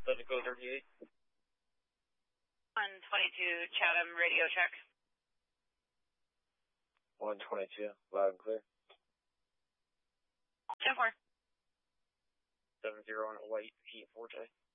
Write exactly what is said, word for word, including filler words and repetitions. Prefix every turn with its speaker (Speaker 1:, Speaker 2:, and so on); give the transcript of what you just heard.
Speaker 1: Physical thirty-eight.
Speaker 2: one twenty-two, Chatham, radio check.
Speaker 1: one twenty-two, loud and clear.
Speaker 2: ten four.
Speaker 1: seven zero on White, Heat Forte.